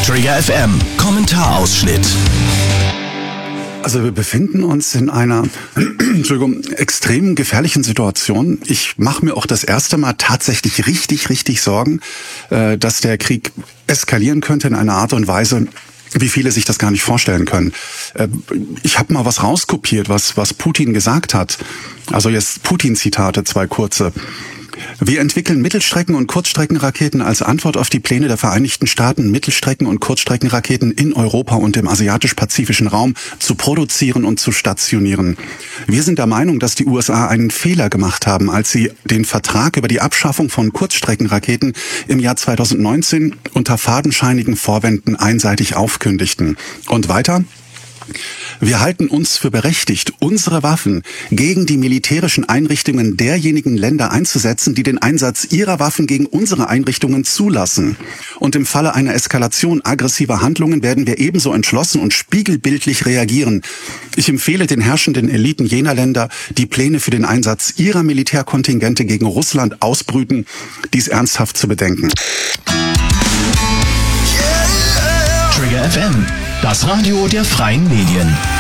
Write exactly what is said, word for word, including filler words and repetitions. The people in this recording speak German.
Trigger F M, Kommentarausschnitt. Also wir befinden uns in einer Entschuldigung, extrem gefährlichen Situation. Ich mache mir auch das erste Mal tatsächlich richtig, richtig Sorgen, äh, dass der Krieg eskalieren könnte in einer Art und Weise, wie viele sich das gar nicht vorstellen können. Äh, ich habe mal was rauskopiert, was, was Putin gesagt hat. Also jetzt Putin-Zitate, zwei kurze. Wir entwickeln Mittelstrecken- und Kurzstreckenraketen als Antwort auf die Pläne der Vereinigten Staaten, Mittelstrecken- und Kurzstreckenraketen in Europa und im asiatisch-pazifischen Raum zu produzieren und zu stationieren. Wir sind der Meinung, dass die U S A einen Fehler gemacht haben, als sie den Vertrag über die Abschaffung von Kurzstreckenraketen im Jahr zweitausendneunzehn unter fadenscheinigen Vorwänden einseitig aufkündigten. Und weiter? Wir halten uns für berechtigt, unsere Waffen gegen die militärischen Einrichtungen derjenigen Länder einzusetzen, die den Einsatz ihrer Waffen gegen unsere Einrichtungen zulassen. Und im Falle einer Eskalation aggressiver Handlungen werden wir ebenso entschlossen und spiegelbildlich reagieren. Ich empfehle den herrschenden Eliten jener Länder, die Pläne für den Einsatz ihrer Militärkontingente gegen Russland ausbrüten, dies ernsthaft zu bedenken. Trigger F M, das Radio der freien Medien.